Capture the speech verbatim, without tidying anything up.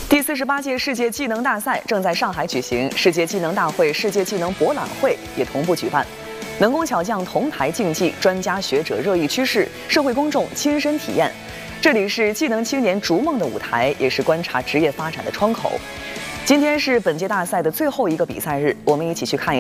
第四十八届世界技能大赛正在上海举行，世界技能大会、世界技能博览会也同步举办。能工巧匠同台竞技，专家学者热议趋势，社会公众亲身体验。这里是技能青年逐梦的舞台，也是观察职业发展的窗口。今天是本届大赛的最后一个比赛日，我们一起去看一